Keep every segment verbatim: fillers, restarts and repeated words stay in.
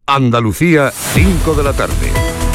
Andalucía, cinco de la tarde.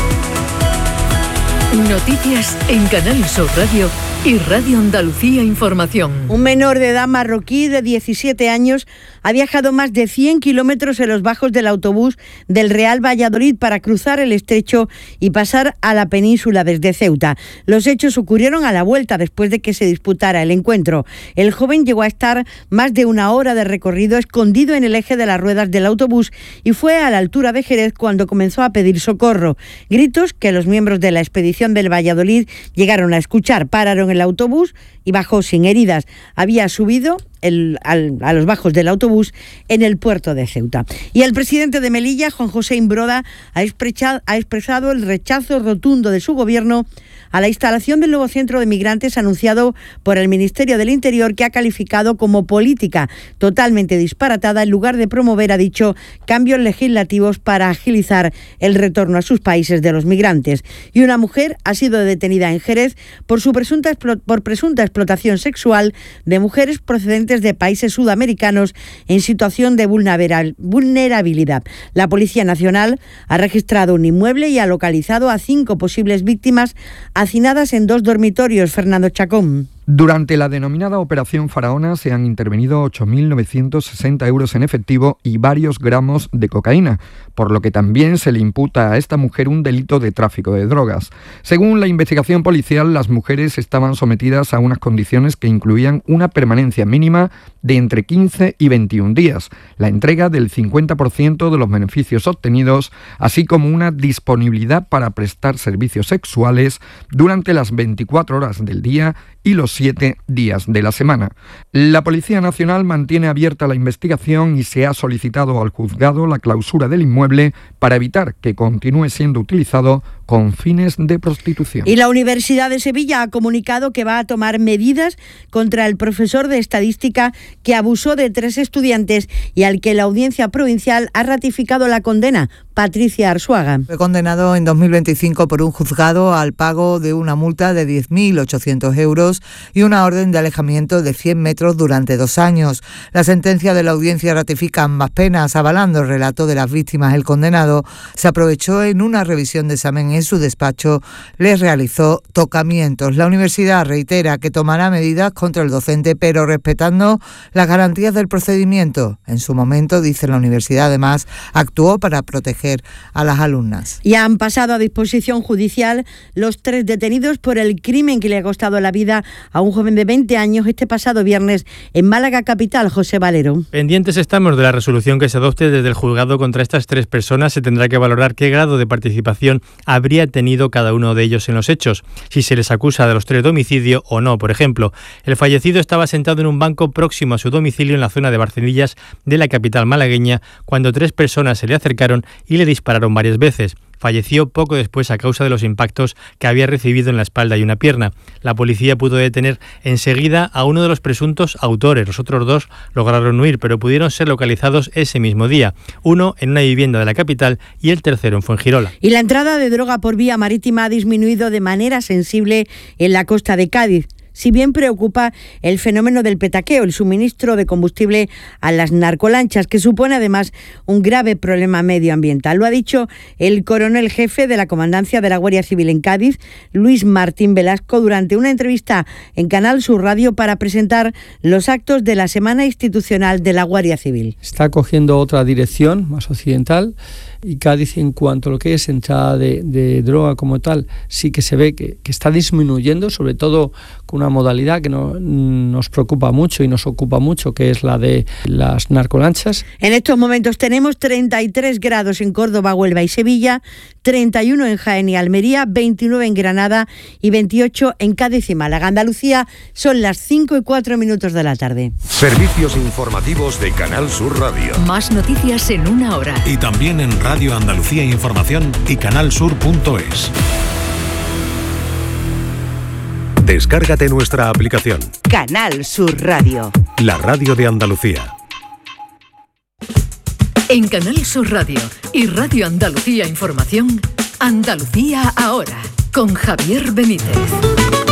Noticias en Canal Sur Radio y Radio Andalucía Información. Un menor de edad marroquí de diecisiete años ha viajado más de cien kilómetros en los bajos del autobús del Real Valladolid para cruzar el estrecho y pasar a la península desde Ceuta. Los hechos ocurrieron a la vuelta después de que se disputara el encuentro. El joven llegó a estar más de una hora de recorrido escondido en el eje de las ruedas del autobús y fue a la altura de Jerez cuando comenzó a pedir socorro. Gritos que los miembros de la expedición del Valladolid llegaron a escuchar. Pararon el autobús y bajó sin heridas. Había subido el, al, a los bajos del autobús en el puerto de Ceuta. Y el presidente de Melilla, Juan José Imbroda, ha expresado, ha expresado el rechazo rotundo de su gobierno a la instalación del nuevo centro de migrantes anunciado por el Ministerio del Interior, que ha calificado como política totalmente disparatada en lugar de promover, ha dicho, cambios legislativos para agilizar el retorno a sus países de los migrantes. Y una mujer ha sido detenida en Jerez por su presunta, por presunta explotación sexual de mujeres procedentes de países sudamericanos en situación de vulnerabilidad. La Policía Nacional ha registrado un inmueble y ha localizado a cinco posibles víctimas hacinadas en dos dormitorios. Fernando Chacón. Durante la denominada Operación Faraona se han intervenido ocho mil novecientos sesenta euros en efectivo y varios gramos de cocaína, por lo que también se le imputa a esta mujer un delito de tráfico de drogas. Según la investigación policial, las mujeres estaban sometidas a unas condiciones que incluían una permanencia mínima de entre quince y veintiún días, la entrega del cincuenta por ciento de los beneficios obtenidos, así como una disponibilidad para prestar servicios sexuales durante las veinticuatro horas del día y los siete días de la semana. La Policía Nacional mantiene abierta la investigación y se ha solicitado al juzgado la clausura del inmueble para evitar que continúe siendo utilizado con fines de prostitución. Y la Universidad de Sevilla ha comunicado que va a tomar medidas contra el profesor de estadística que abusó de tres estudiantes y al que la Audiencia Provincial ha ratificado la condena. Patricia Arzuaga. Fue condenado en dos mil veinticinco por un juzgado al pago de una multa de diez mil ochocientos euros y una orden de alejamiento de cien metros durante dos años. La sentencia de la audiencia ratifica ambas penas, avalando el relato de las víctimas. El condenado se aprovechó en una revisión de examen en su despacho, les realizó tocamientos. La universidad reitera que tomará medidas contra el docente, pero respetando las garantías del procedimiento. En su momento, dice la universidad, además, actuó para proteger a las alumnas. Y han pasado a disposición judicial los tres detenidos por el crimen que le ha costado la vida a un joven de veinte años este pasado viernes en Málaga capital. José Valero. Pendientes estamos de la resolución que se adopte desde el juzgado contra estas tres personas. Se tendrá que valorar qué grado de participación habría tenido cada uno de ellos en los hechos, si se les acusa de los tres de homicidio o no. Por ejemplo, el fallecido estaba sentado en un banco próximo a su domicilio en la zona de Barcelillas de la capital malagueña cuando tres personas se le acercaron y le dispararon varias veces. Falleció poco después a causa de los impactos que había recibido en la espalda y una pierna. La policía pudo detener enseguida a uno de los presuntos autores. Los otros dos lograron huir, pero pudieron ser localizados ese mismo día. Uno en una vivienda de la capital y el tercero en Fuengirola. Y la entrada de droga por vía marítima ha disminuido de manera sensible en la costa de Cádiz. Si bien preocupa el fenómeno del petaqueo, el suministro de combustible a las narcolanchas, que supone además un grave problema medioambiental. Lo ha dicho el coronel jefe de la Comandancia de la Guardia Civil en Cádiz, Luis Martín Velasco, durante una entrevista en Canal Sur Radio para presentar los actos de la Semana Institucional de la Guardia Civil. Está cogiendo otra dirección más occidental y Cádiz, en cuanto a lo que es entrada de, de droga como tal, sí que se ve que, que está disminuyendo, sobre todo con una modalidad que no, nos preocupa mucho y nos ocupa mucho, que es la de las narcolanchas. En estos momentos tenemos treinta y tres grados en Córdoba, Huelva y Sevilla, treinta y uno en Jaén y Almería, veintinueve en Granada y veintiocho en Cádiz y Málaga. Andalucía, son las cinco y cuatro minutos de la tarde. Servicios informativos de Canal Sur Radio. Más noticias en una hora. Y también en Radio Andalucía Información y canalsur punto es. Descárgate nuestra aplicación. Canal Sur Radio. La radio de Andalucía. En Canal Sur Radio y Radio Andalucía Información, Andalucía ahora, con Javier Benítez.